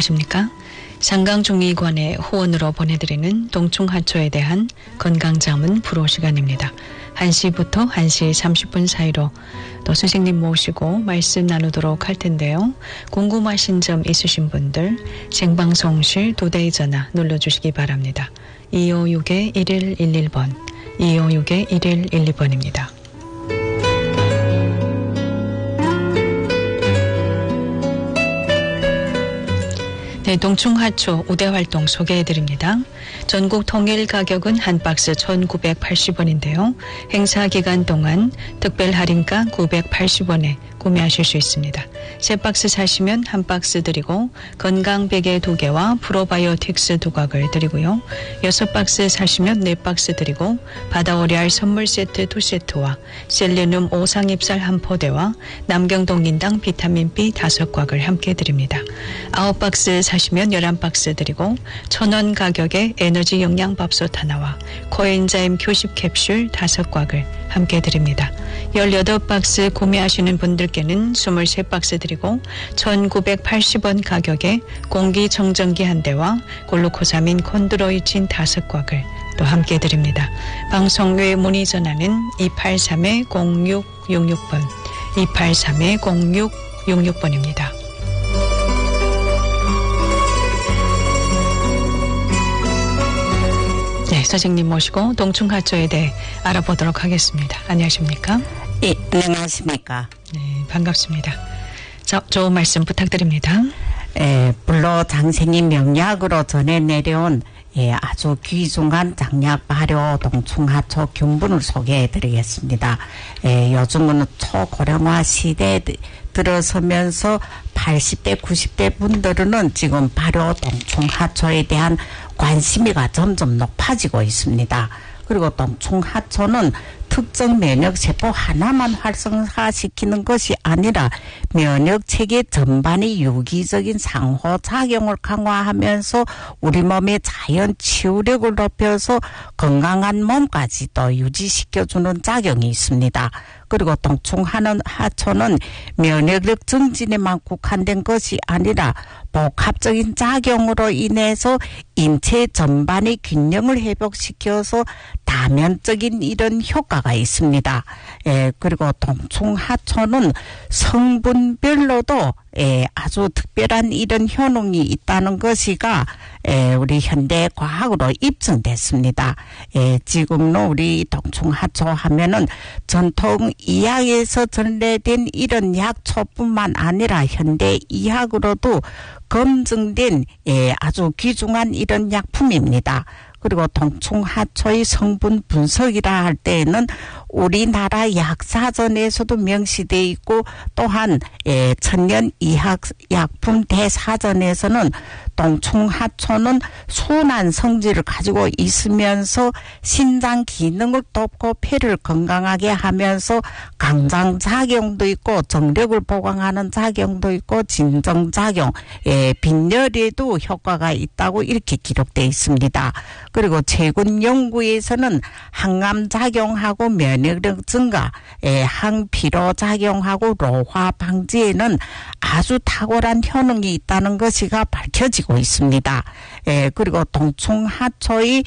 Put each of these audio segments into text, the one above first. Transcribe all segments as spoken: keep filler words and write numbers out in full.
안녕하십니까? 상강중의관의 후원으로 보내드리는 동충하초에 대한 건강자문 프로 시간입니다. 한 시부터 한 시 삼십 분 사이로 또 선생님 모시고 말씀 나누도록 할 텐데요. 궁금하신 점 있으신 분들 생방송실 도대의 전화 눌러주시기 바랍니다. 이오육 일일일일 번, 이오육 일일일이 번입니다. 네, 동충하초 우대활동 소개해드립니다. 전국 통일 가격은 한 박스 천구백팔십 원인데요. 행사 기간 동안 특별 할인가 구백팔십 원에 구매하실 수 있습니다. 세 박스 사시면 한 박스 드리고 건강 베개 두 개와 프로바이오틱스 두각을 드리고요. 여섯 박스 사시면 네 박스 드리고 바다오리알 선물 세트 두 세트와 셀레늄 오상잎살 한 포대와 남경동인당 비타민 B 다섯 곽을 함께 드립니다. 아홉 박스 사시면 열한 박스 드리고 천 원 가격에 에너지 영양밥솥 하나와 코엔자임 교십 캡슐 다섯 곽을 함께 드립니다. 열여덟 박스 구매하시는 분들께는 이십삼 박스 드리고 천구백팔십 원 가격에 공기청정기 한 대와 글루코사민 콘드로이친 다섯 곽을 또 함께 드립니다. 방송 외 문의 전화는 이팔삼 공육육육 번, 이팔삼 공육육육 번입니다. 네, 선생님 모시고 동충하초에 대해 알아보도록 하겠습니다. 안녕하십니까? 예, 안녕하십니까? 네, 반갑습니다. 자, 좋은 말씀 부탁드립니다. 예, 불로 장생이 명약으로 전해 내려온 예, 아주 귀중한 장약 발효 동충하초 균분을 소개해 드리겠습니다. 예, 요즘은 초고령화 시대에 들어서면서 팔십 대, 구십 대 분들은 지금 발효 동충하초에 대한 관심이가 점점 높아지고 있습니다. 그리고 동충하초는 특정 면역세포 하나만 활성화시키는 것이 아니라 면역체계 전반의 유기적인 상호작용을 강화하면서 우리 몸의 자연 치유력을 높여서 건강한 몸까지 또 유지시켜주는 작용이 있습니다. 그리고 동충하초는 면역력 증진에만 국한된 것이 아니라 복합적인 작용으로 인해서 인체 전반의 균형을 회복시켜서 다면적인 이런 효과가 있습니다. 예, 그리고 동충하초는 성분별로도 예, 아주 특별한 이런 효능이 있다는 것이가 예, 우리 현대 과학으로 입증됐습니다. 예, 지금도 우리 동충하초 하면은 전통 이학에서 전래된 이런 약초뿐만 아니라 현대 이학으로도 검증된 예, 아주 귀중한 이런 약품입니다. 그리고 동충하초의 성분 분석이라 할 때에는 우리나라 약사전에서도 명시되어 있고 또한 예, 천년의학약품 대사전에서는 동충하초는 순한 성질을 가지고 있으면서 신장 기능을 돕고 폐를 건강하게 하면서 강장작용도 있고 정력을 보강하는 작용도 있고 진정작용, 예, 빈혈에도 효과가 있다고 이렇게 기록되어 있습니다. 그리고 최근 연구에서는 항암작용하고 면역력 증가, 예, 항피로작용하고 노화 방지에는 아주 탁월한 효능이 있다는 것이가 밝혀지고 있습니다. 예, 그리고 동충하초의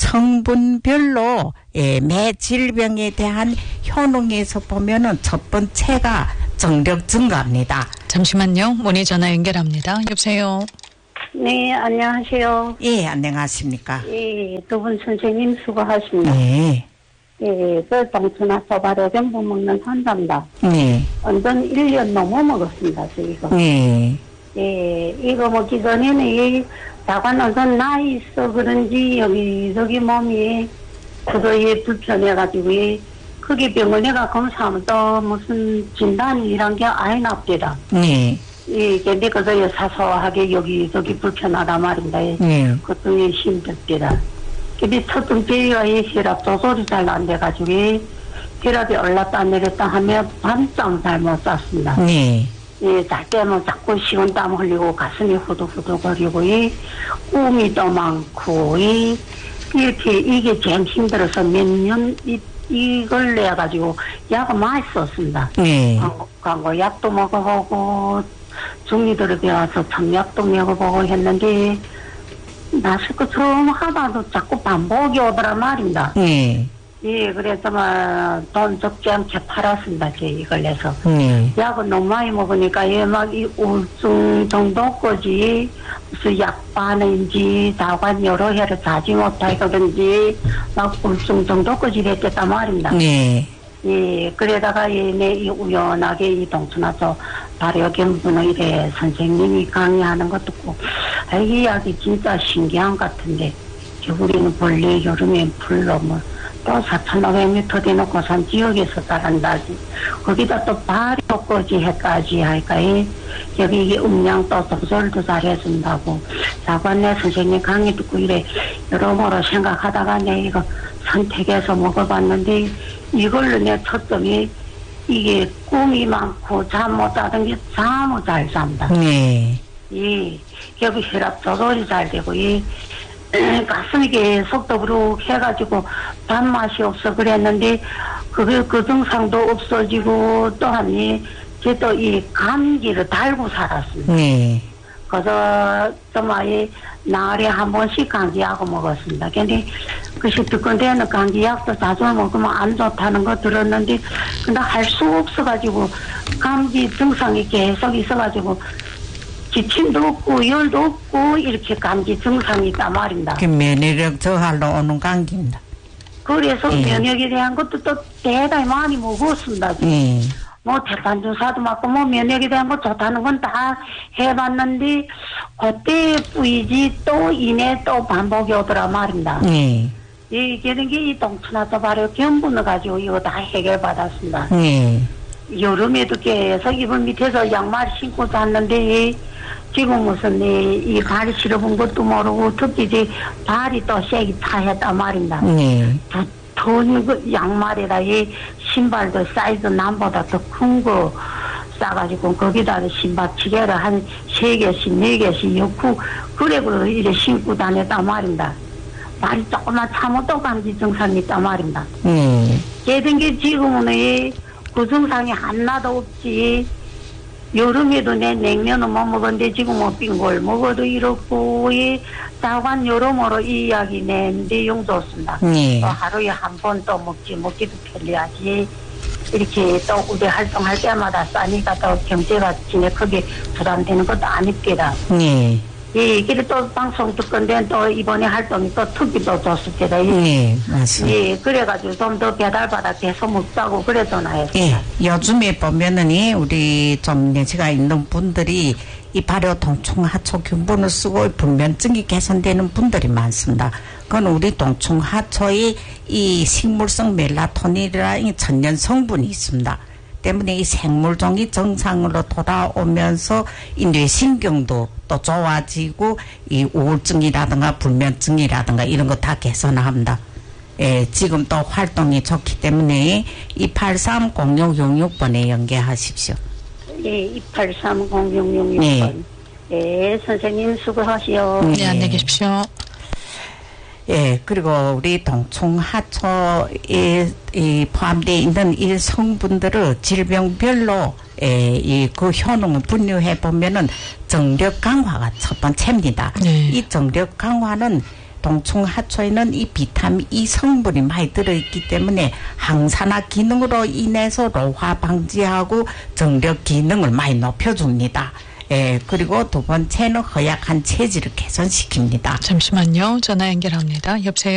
성분별로 예, 매 질병에 대한 효능에서 보면은 첫 번째가 정력 증가입니다. 잠시만요. 문의 전화 연결합니다. 여보세요. 네, 안녕하세요. 예, 안녕하십니까? 예, 두 분 선생님 수고하십니다. 네. 예, 그 동충하초 발효전부 먹는 환자입니다. 네. 완전 일 년 넘어 먹었습니다, 저 이거. 네. 예, 이거 먹기 전에는 이 다관 어선 나이 있어 그런지 여기저기 몸이 그거에 불편해가지고 이 크게 병원에 가 검사하면 또 무슨 진단이 이런 게 아예 나옵니다. 네. 예, 근데 그저 사소하게 여기저기 불편하단 말입니다. 네. 그것도 힘들더라. 근데 첫 번째가 이 혈압 조절이 잘 안 돼가지고 혈압이 올랐다 내렸다 하면 밤잠 잘 못 잤습니다. 네. 예, 잘 때면 자꾸 식은땀 흘리고 가슴이 후두후두거리고 이 꿈이 또 많고 이 이렇게 이게 제일 힘들어서 몇 년 이 이걸 내 가지고 약을 많이 썼습니다. 네. 광고, 광고 약도 먹어보고 중이들을 배워서 청약도 메고보고 했는데 마스크 처음 하다도 자꾸 반복이 오더라 말입니다. 예. 예, 그래서 막돈 적지 않게 팔았습니다. 제 이걸 해서. 예. 약을 너무 많이 먹으니까 얘 막 이 우울증 정도까지 무슨 약반인지 다관 여러 해를 자지 못하겠는지 막 우울증 정도까지 됐단 말입니다. 예. 예, 그러다가 얘네 이 우연하게 이 동천하서 발효경부는 이래 선생님이 강의하는 것도 있고, 아, 이 이야기 진짜 신기한 것 같은데, 우리는 본래 여름에 불로 뭐, 또 사천오백 미터 대놓고 산 지역에서 자란다지, 거기다 또 발효까지 해까지 할까, 여기 이게 음량 또 독설도 잘해준다고, 사관내 선생님 강의 듣고 이래, 여러모로 생각하다가 내 이거 선택해서 먹어봤는데, 이걸로 내 초점이 이게 꿈이 많고 잠 못 자던 게 잠을 잘 잔다. 네. 예, 여기 혈압 조절이 잘 되고, 이 가슴이 계속 더부룩 해가지고 밥맛이 없어 그랬는데 그게 그 증상도 없어지고 또한 이 제 또 이 감기를 달고 살았습니다. 네. 그래서 정말 나흘에 한 번씩 감기약을 먹었습니다. 근데 그시 듣건대는 감기약도 자주 먹으면 안 좋다는 거 들었는데 근데 할 수 없어가지고 감기 증상이 계속 있어가지고 기침도 없고 열도 없고 이렇게 감기 증상이 있단 말입니다. 그 면역력 저하로 오는 감기입니다. 그래서 예. 면역에 대한 것도 또 대단히 많이 먹었습니다. 예. 뭐 대판 주사도 맞고 뭐 면역에 대한 거 좋다는 건 다 해봤는데 그때 뿌이지 또 이내 또 반복이 오더라 말입니다. 예. 이게 이 동천하서 바로 견분을 가지고 이거 다 해결받았습니다. 예. 여름에도 계속 이불 밑에서 양말 신고 잤는데 지금 무슨 이 발이 시려본 것도 모르고 특히 이제 발이 또 색이 차했단 말입니다. 예. 돈 그 양말에다 이 신발도 사이즈 남보다 더 큰 거 싸가지고 거기다 신발 지게를 한 세 개씩 네 개씩 넣고 그래 그 이래 신고 다녔단 말입니다. 발이 조금만 참으면 또 감기 증상이 있단 말입니다. 예. 걔든 게 지금은 이 그 증상이 하나도 없지. 여름에도 내 냉면은 못 먹었는데 지금 뭐 빙골 먹어도 이렇고 이 자관 여러모로 이 이야기 내 내용 좋습니다. 예. 또 하루에 한 번 또 먹지 먹기도 편리하지. 이렇게 또 우리 활동할 때마다 싸니까 또 경제가 진짜 크게 부담되는 것도 아닙니다. 예. 예, 그래 또 방송 듣건데 또 이번에 활동이 또 특기도 좋습니다. 예. 맞습니다. 예, 그래가지고 좀 더 배달받아 계속 먹자고 그래 전화했습니다. 예, 요즘에 보면은 이 우리 좀 연세가 있는 분들이 이 발효 동충하초 균분을 쓰고 불면증이 개선되는 분들이 많습니다. 그건 우리 동충하초의 이 식물성 멜라토닌이라는 천연 성분이 있습니다. 때문에 이 생물종이 정상으로 돌아오면서 이 뇌신경도 또 좋아지고 이 우울증이라든가 불면증이라든가 이런 거 다 개선합니다. 예, 지금 또 활동이 좋기 때문에 이팔삼 공육육육 번에 연계하십시오. 예, 이팔삼 공육육육 번. 네. 예, 선생님 수고하시오. 네. 네, 안녕히 계십시오. 예, 그리고 우리 동충하초에 이 포함되어 있는 이 성분들을 질병별로 예, 이 그 효능을 분류해 보면은 정력 강화가 첫 번째입니다. 네. 이 정력 강화는 동충하초에는 이 비타민 E 성분이 많이 들어있기 때문에 항산화 기능으로 인해서 노화 방지하고 정력 기능을 많이 높여줍니다. 예, 그리고 두 번째는 허약한 체질을 개선시킵니다. 잠시만요. 전화 연결합니다. 여보세요.